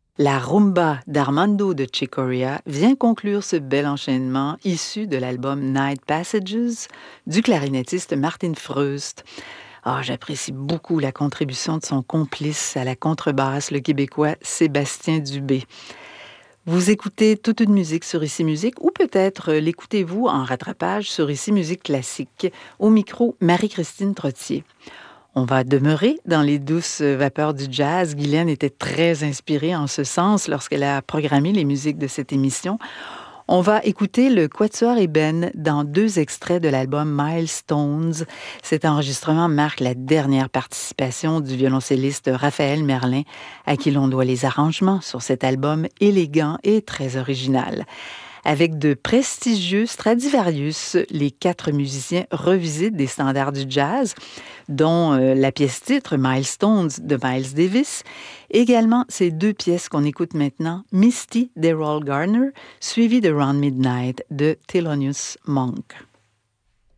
La rumba d'Armando de Chicoria vient conclure ce bel enchaînement issu de l'album Night Passages du clarinettiste Martin Freust. Ah, j'apprécie beaucoup la contribution de son complice à la contrebasse, le Québécois Sébastien Dubé. Vous écoutez toute une musique sur Ici Musique ou peut-être l'écoutez-vous en rattrapage sur Ici Musique classique. Au micro, Marie-Christine Trottier. On va demeurer dans les douces vapeurs du jazz. Guylaine était très inspirée en ce sens lorsqu'elle a programmé les musiques de cette émission. On va écouter le Quatuor Eben dans 2 extraits de l'album Milestones. Cet enregistrement marque la dernière participation du violoncelliste Raphaël Merlin, à qui l'on doit les arrangements sur cet album élégant et très original. Avec de prestigieux Stradivarius, les 4 musiciens revisitent des standards du jazz, dont la pièce-titre Milestones de Miles Davis. Également, ces 2 pièces qu'on écoute maintenant, Misty d'Errol Garner, suivie de Round Midnight de Thelonious Monk.